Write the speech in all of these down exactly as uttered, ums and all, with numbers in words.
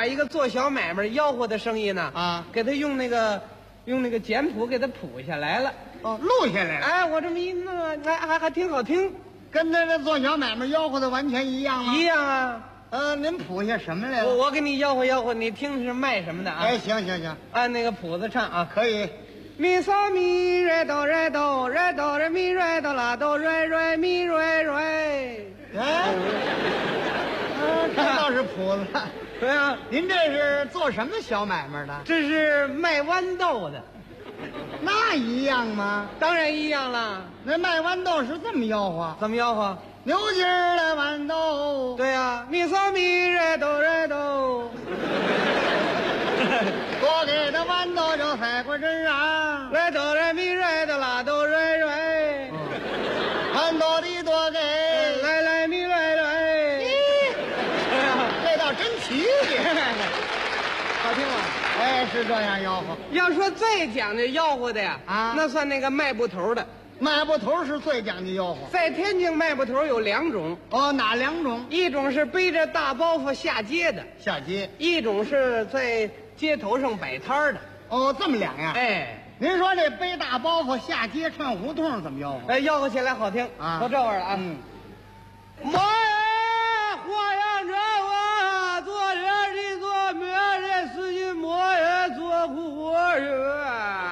把一个做小买卖吆喝的生意呢， 啊给他用那个用那个简谱给他谱下来了。 哦，录下来了， 哎，我这么一弄，还还还挺好听， 跟那个做小买卖吆喝的完全一样吗？ 一样啊。 呃，您谱下什么来了？ 我我给你吆喝吆喝，你听是卖什么的啊？ 哎，行行行， 按那个谱子唱啊。 可以。 咪嗦咪瑞哆瑞哆瑞哆瑞咪瑞哆啦哆瑞瑞咪瑞瑞。 哎，呃这倒是谱子。 对啊， 您这是做什么小买卖的？ 这是卖豌豆的， 那一样吗？ 当然一样了。 那卖豌豆是这么吆喝： 怎么吆喝？ 牛筋儿的豌豆。 对呀，咪嗦咪瑞哆瑞哆。 多给的豌豆就赛过针啊， 瑞哆瑞咪瑞哆啦哆瑞瑞。 豌豆的多给。 来来咪瑞瑞。 这倒真齐齐， 好听吗？ 哎，是这样吆喝。 要说最讲究吆喝的呀， 啊那算那个卖布头的。 卖布头是最讲究吆喝。 在天津卖布头有两种， 哦，哪两种？ 一种是背着大包袱下街的， 下街。 一种是在街头上摆摊儿的。 哦，这么两样。 哎您说这背大包袱下街串胡同怎么吆喝？ 哎，吆喝起来好听啊都这味儿了啊。 嗯， 妈呀，花样着啊，做人的做面的司机莫呀，做苦活人。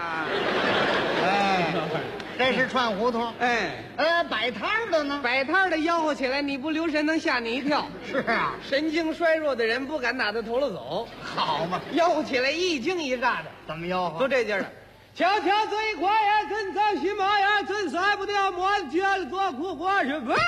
哎，这是串胡同。 哎， 呃，摆摊儿的呢？ 摆摊儿的吆喝起来，你不留神能吓你一跳。 是啊， 神经衰弱的人不敢打他头了走， 好嘛。 吆喝起来一惊一乍的， 怎么吆喝？ 都这劲儿了。瞧瞧这一块呀，真咱心嘛呀，真塞不掉磨觉得做苦活是吧？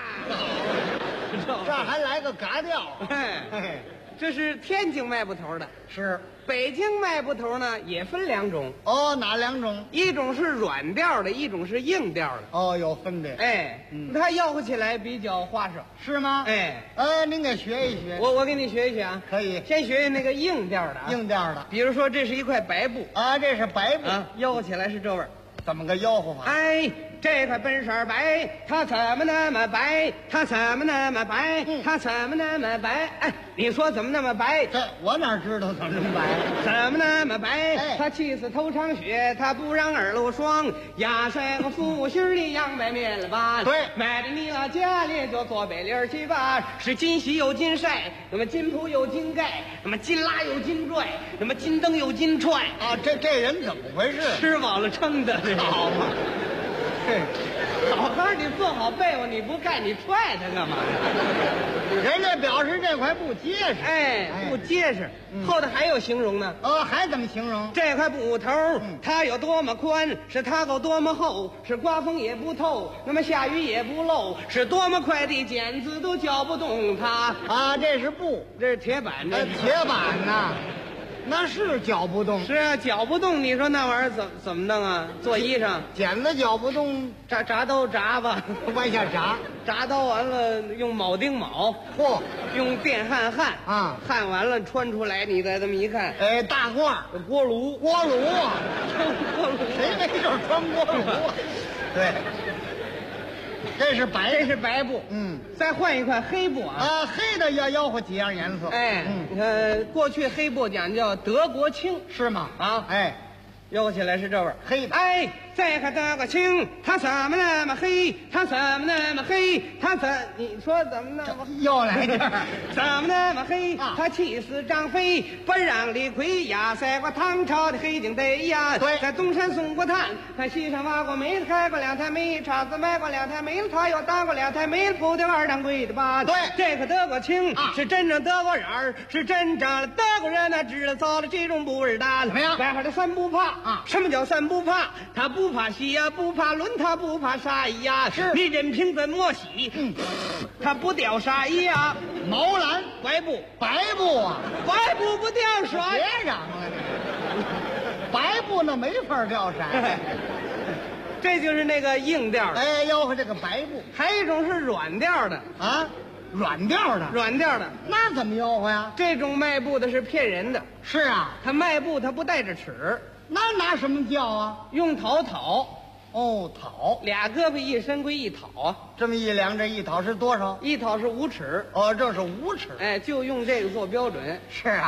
这还来个嘎调。 哎， 嘿， 这是天津卖布头的。 是。 北京卖布头呢，也分两种， 哦，哪两种？ 一种是软调的，一种是硬调的。 哦，有分别。 哎， 嗯它吆喝起来比较花哨。 是吗？ 哎， 呃，您给学一学。 我我给你学一学啊。 可以。 先学学那个硬调的啊。 硬调的。 比如说，这是一块白布啊，这是白布。 啊，吆喝起来是这味儿。 怎么个吆喝法？ 哎，这块本色白，它怎么那么白？它怎么那么白？ 嗯它怎么那么白？哎，你说怎么那么白？ 这我哪知道怎么这么白？ 怎么那么白？ 哎他气死头场雪，他不让耳露霜，压晒个负心儿的杨白面了吧？ 对买的你那家里就做白脸儿去吧，是金喜有金晒，那么金铺有金盖，那么金拉有金拽，那么金灯有金踹， 啊，这这人怎么回事？ 吃饱了撑的， 好嘛，嘿， 好好你做好被窝，你不盖你踹它干嘛呀？ 人家表示这块不结实。 哎，不结实。后头还有形容呢。 呃，还怎么形容？ 这块布头，它有多么宽，是它够多么厚，是刮风也不透，那么下雨也不漏，是多么快的剪子都绞不动它。 啊，这是布， 这是铁板，这呃， 是铁板呐，那是绞不动。 是啊，绞不动。你说那玩意儿怎怎么弄啊？做衣裳， 剪子绞不动， 铡铡刀铡吧， 往下铡。 铡刀完了用铆钉铆， 嚯， 用电焊焊啊焊完了穿出来，你再这么一看， 哎，大褂儿锅炉， 锅炉啊， 锅炉， 谁没事儿穿锅炉啊？对，这是白， 这是白布， 嗯， 再换一块黑布啊。 啊，黑的要吆喝几样颜色？ 哎， 嗯， 你看过去黑布讲叫德国青是吗？ 啊， 哎， 吆喝起来是这味儿。 黑的哎，这个德国青，它怎么那么黑？它怎么那么黑？它怎你说怎么那么又来这儿。 怎么那么黑？ 啊他气死张飞，不让李逵压塞过唐朝的黑警队呀。 对在东山送过炭，在西山挖过煤，开过两台煤，叉子卖过两台煤，他又打过两台煤，铺的二当归的吧。 对这个德国青啊是真正德国人儿，是真正的德国人呐，知道造了这种布儿的。 怎么样外边的三不怕啊什么叫三不怕？他不怕洗呀，不怕轮，他不怕沙衣呀。 是你任凭怎么洗， 嗯， 他不掉沙衣呀。 毛蓝白布。 白布啊， 白布不掉色， 别嚷了，这白布那没法掉色。 这就是那个硬调的。 哎，吆喝这个白布还有一种是软调的， 啊，软调的， 软调的那怎么吆喝呀？ 这种卖布的是骗人的， 是啊， 他卖布他不带着尺， 那拿什么叫啊？ 用讨讨， 哦，讨， 俩胳膊一伸归一讨啊， 这么一量，这一讨是多少？ 一讨是五尺， 哦，这是五尺。 哎，就用这个做标准。 是啊。